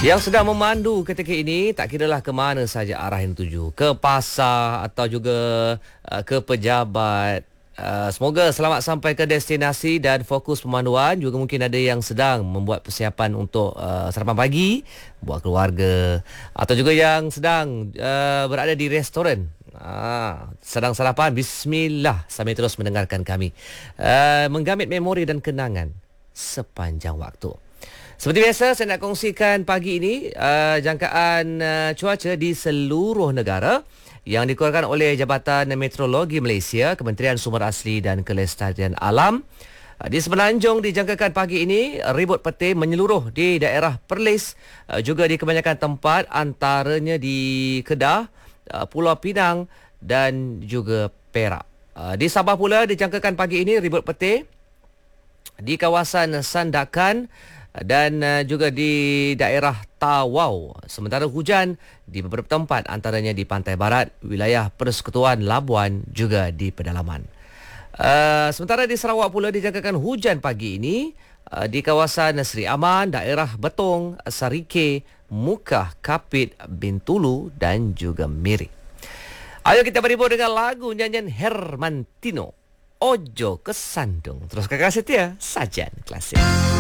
Yang sedang memandu ketika ini, tak kiralah ke mana saja arah yang tuju. Ke pasar atau juga ke pejabat. Semoga selamat sampai ke destinasi dan fokus pemanduan. Juga mungkin ada yang sedang membuat persiapan untuk sarapan pagi, buat keluarga. Atau juga yang sedang berada di restoran. Sedang sarapan, bismillah sambil terus mendengarkan kami. Menggamit memori dan kenangan sepanjang waktu. Seperti biasa, saya nak kongsikan pagi ini jangkaan cuaca di seluruh negara yang dikeluarkan oleh Jabatan Meteorologi Malaysia, Kementerian Sumber Asli dan Kelestarian Alam. Di Semenanjung dijangkakan pagi ini ribut petir menyeluruh di daerah Perlis, juga di kebanyakan tempat antaranya di Kedah, Pulau Pinang dan juga Perak. Di Sabah pula dijangkakan pagi ini ribut petir di kawasan Sandakan dan juga di daerah Tawau. Sementara hujan di beberapa tempat antaranya di pantai barat, wilayah Persekutuan Labuan juga di pedalaman. Sementara di Sarawak pula dijangkakan hujan pagi ini di kawasan Seri Aman, daerah Betong, Sarike, Mukah, Kapit, Bintulu dan juga Miri. Ayo kita berhibur dengan lagu nyanyian Hermantino, Ojo Kesandung. Terus kakak setia, Sajan Klasik.